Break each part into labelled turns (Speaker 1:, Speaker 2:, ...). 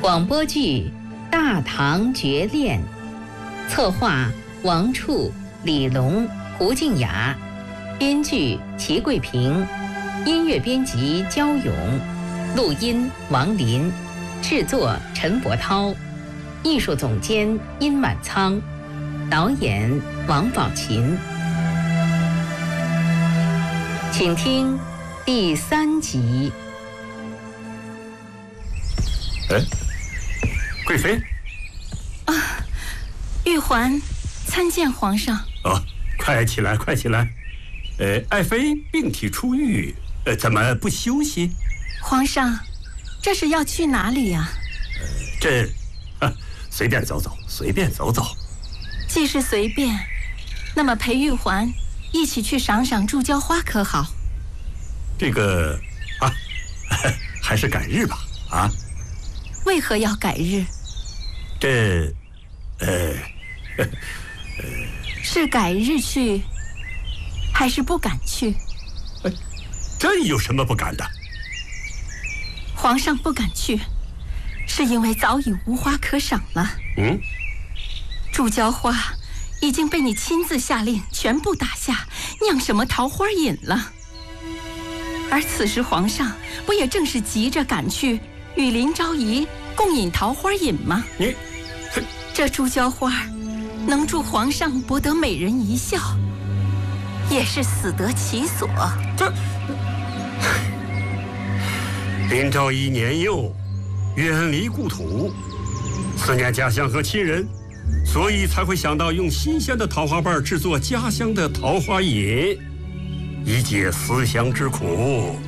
Speaker 1: 广播剧《大唐绝恋》，策划王处、李龙、胡静雅，编剧齐桂平，音乐编辑焦勇，录音王林，制作陈伯涛，艺术总监殷满仓，导演王宝琴。请听第3集。
Speaker 2: 贵妃
Speaker 3: 啊，玉环参见皇上。
Speaker 2: 快起来，快起来！爱妃病体初愈，怎么不休息？
Speaker 3: 皇上，这是要去哪里呀？
Speaker 2: 随便走走，随便走走。
Speaker 3: 既是随便，那么陪玉环一起去赏赏祝娇花可好？
Speaker 2: 这个还是改日吧。
Speaker 3: 为何要改日？是改日去，还是不敢去？
Speaker 2: 这有什么不敢的？
Speaker 3: 皇上不敢去，是因为早已无花可赏了。祝娇花已经被你亲自下令全部打下，酿什么桃花饮了。而此时皇上不也正是急着赶去与林昭仪共饮桃花饮吗？这祝娇花能助皇上博得美人一笑，也是死得其所。
Speaker 2: 林昭仪年幼，远离故土，思念家乡和亲人，所以才会想到用新鲜的桃花瓣制作家乡的桃花饮，以解思乡之苦。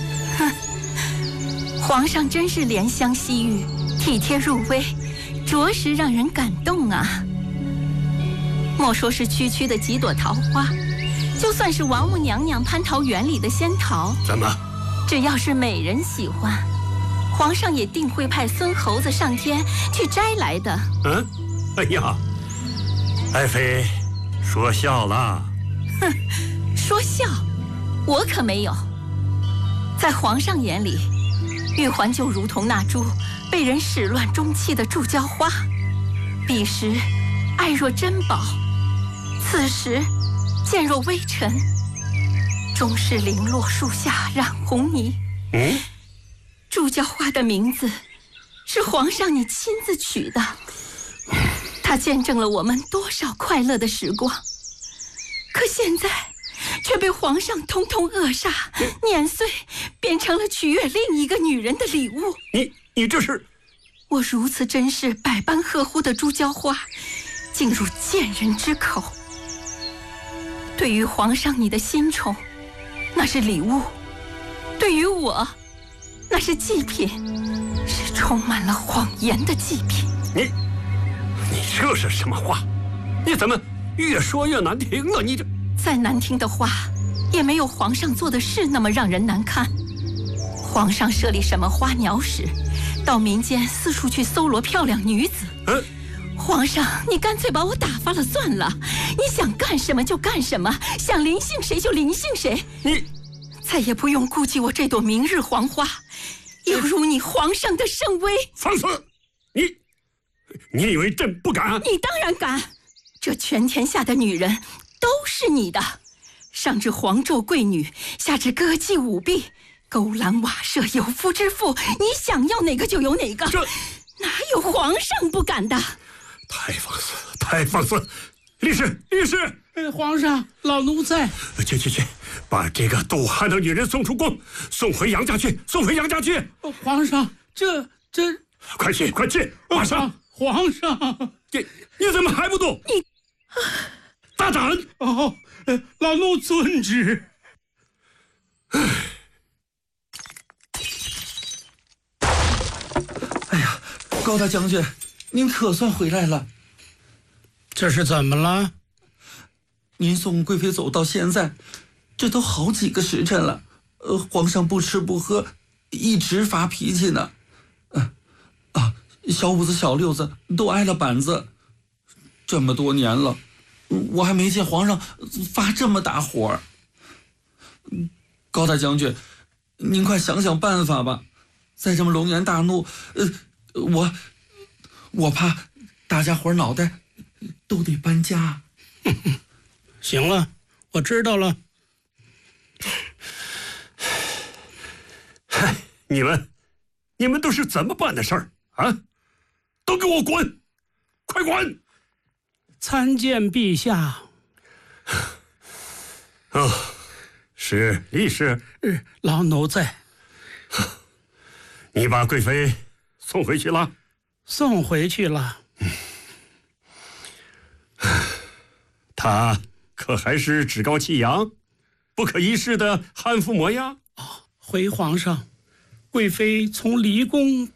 Speaker 3: 皇上真是怜香惜玉，体贴入微，着实让人感动啊。莫说是区区的几朵桃花，就算是王母娘娘蟠桃园里的仙桃，
Speaker 2: 怎么？
Speaker 3: 只要是美人喜欢，皇上也定会派孙猴子上天去摘来的。
Speaker 2: 哎呀，爱妃说笑了。
Speaker 3: 说笑？我可没有。在皇上眼里，玉环就如同那株被人始乱终弃的祝娇花，彼时爱若珍宝，此时见若微尘，终是零落树下染红泥。祝娇花的名字是皇上你亲自取的，它见证了我们多少快乐的时光，可现在却被皇上通通扼杀碾碎，变成了取悦另一个女人的礼物。
Speaker 2: 你这是？
Speaker 3: 我如此珍视百般呵护的祝娇花，竟入贱人之口。对于皇上你的新宠，那是礼物；对于我，那是祭品，是充满了谎言的祭品。
Speaker 2: 你这是什么话？你怎么越说越难听了？你这
Speaker 3: 再难听的话，也没有皇上做的事那么让人难堪。皇上设立什么花鸟使，到民间四处去搜罗漂亮女子。皇上，你干脆把我打发了算了，你想干什么就干什么，想临幸谁就临幸谁。
Speaker 2: 你
Speaker 3: 再也不用顾忌我这朵明日黄花，犹如你皇上的圣威。
Speaker 2: 放肆！你以为朕不敢？
Speaker 3: 你当然敢！这全天下的女人都是你的，上至皇胄贵女，下至歌妓舞婢，勾栏瓦舍，有夫之妇，你想要哪个就有哪个。
Speaker 2: 这
Speaker 3: 哪有皇上不敢的？
Speaker 2: 太放肆，太放肆！律师，
Speaker 4: 皇上，老奴在。
Speaker 2: 去，把这个妒汉的女人送出宫，送回杨家去。
Speaker 4: 皇上，这，
Speaker 2: 快去，马上！
Speaker 4: 皇上，
Speaker 2: 你怎么还不动？
Speaker 3: 你
Speaker 2: 大胆！
Speaker 4: 老奴遵旨。
Speaker 5: 哎呀，高大将军，您可算回来了。
Speaker 4: 这是怎么了？
Speaker 5: 您送贵妃走到现在，这都好几个时辰了，皇上不吃不喝，一直发脾气呢。小五子小六子都挨了板子，这么多年了，我还没见皇上发这么大火。高大将军，您快想想办法吧，再这么龙颜大怒， 我怕大家伙脑袋都得搬家。
Speaker 4: 行了，我知道了。
Speaker 2: 嗨，你们都是怎么办的事儿啊？都给我滚！快滚！
Speaker 4: 参见陛下。
Speaker 2: 哦，是历史。
Speaker 4: 老奴在。
Speaker 2: 你把贵妃送回去了？
Speaker 4: 送回去了。
Speaker 2: 她可还是趾高气扬、不可一世的汉服模样？
Speaker 4: 回皇上，贵妃从离宫